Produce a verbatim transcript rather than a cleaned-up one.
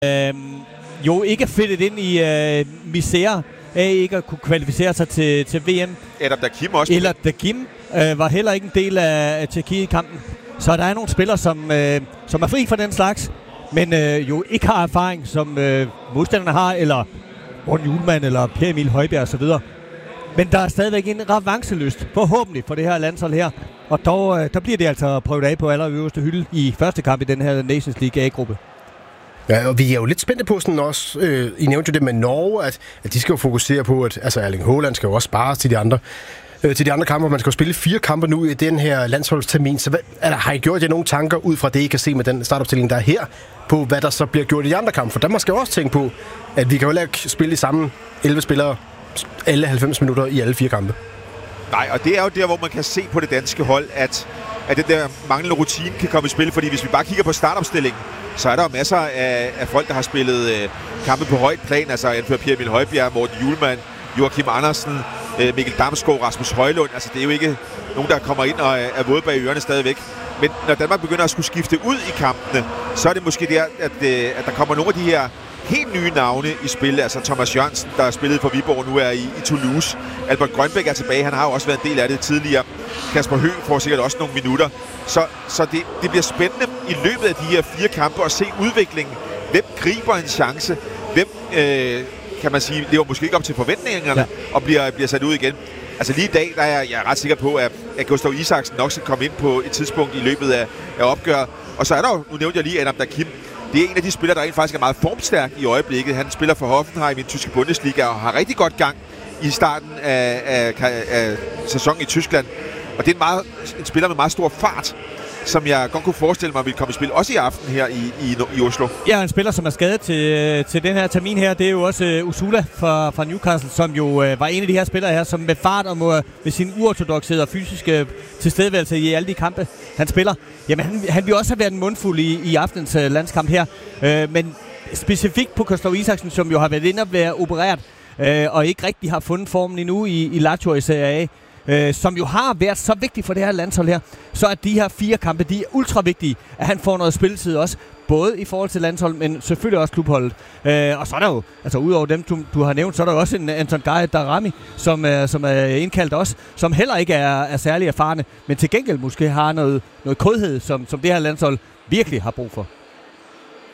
øh, jo ikke fedtet ind i øh, misære af ikke at kunne kvalificere sig til, til V M. Adam Dakim også. Eller Dakim øh, var heller ikke en del af, af Tjekkiet-kampen. Så der er nogle spillere, som, øh, som er fri for den slags, men øh, jo ikke har erfaring, som øh, modstanderne har, eller Morten Hjulmand, eller Per Emil Højbjerg osv. Men der er stadigvæk en revanchelyst, forhåbentlig, for det her landshold her. Og dog, øh, der bliver det altså prøvet af på allerøverste hylde i første kamp i den her Nations League A-gruppe. Ja, og vi er jo lidt spændte på sådan også, øh, I nævnte jo det med Norge, at, at de skal jo fokusere på, at altså Erling Haaland skal jo også spares til de andre, øh, til de andre kampe. Man skal jo spille fire kampe nu i den her landsholdstermin. Så hvad, altså, har I gjort jer nogle tanker ud fra det, I kan se med den startopstilling, der er her, på hvad der så bliver gjort i de andre kampe? For Danmark skal jo også tænke på, at vi kan jo ikke spille i samme elleve spillere alle halvfems minutter i alle fire kampe. Nej, og det er jo der, hvor man kan se på det danske hold, at, at den der manglende rutine kan komme i spil. Fordi hvis vi bare kigger på startopstillingen, så er der jo masser af, af folk, der har spillet øh, kampe på højt plan. Altså anfører Per Emil Højbjerg, Morten Hjulmand, Joachim Andersen, øh, Mikkel Damsgaard, Rasmus Højlund. Altså det er jo ikke nogen, der kommer ind og er våde bag ørerne stadigvæk. Men når Danmark begynder at skulle skifte ud i kampene, så er det måske der, at, øh, at der kommer nogle af de her helt nye navne i spil. Altså Thomas Jørgensen, der er spillet for Viborg, nu er i, i Toulouse. Albert Grønbæk er tilbage, han har jo også været en del af det tidligere. Kasper Høgh får sikkert også nogle minutter. Så, så det, det bliver spændende i løbet af de her fire kampe at se udviklingen. Hvem griber en chance? Hvem, øh, kan man sige, lever måske ikke op til forventningerne, ja, og bliver, bliver sat ud igen? Altså lige i dag, der er jeg, jeg er ret sikker på, at, at Gustav Isaksen nok skal komme ind på et tidspunkt i løbet af, af opgøret. Og så er der jo, nu nævnte jeg lige Adam Dakim. Det er en af de spillere, der rent faktisk er meget formstærk i øjeblikket. Han spiller for Hoffenheim i den tyske Bundesliga og har rigtig godt gang i starten af, af, af sæsonen i Tyskland. Og det er en, meget, en spiller med meget stor fart, som jeg godt kunne forestille mig vil komme i spil også i aften her i, i, i Oslo. Ja, en spiller, som er skadet til, til den her termin her, det er jo også uh, Usula fra, fra Newcastle, som jo uh, var en af de her spillere her, som med fart og må, med sin uortodokshed og fysiske tilstedeværelse i alle de kampe, han spiller. Jamen, han, han vil også have været en mundfuld i, i aftens uh, landskamp her. Uh, men specifikt på Gustav Isaksen, som jo har været inde og været opereret, uh, og ikke rigtig har fundet formen endnu i, i Lazio i Serie A, Øh, som jo har været så vigtigt for det her landshold her, så er de her fire kampe, de er ultra vigtige, at han får noget spilletid også, både i forhold til landshold, men selvfølgelig også klubholdet. Øh, og så er der jo, altså udover dem, du, du har nævnt, så er der jo også en Anton Gay Darami, som, er, som er indkaldt også, som heller ikke er, er særlig erfarne, men til gengæld måske har noget, noget kodhed, som, som det her landshold virkelig har brug for.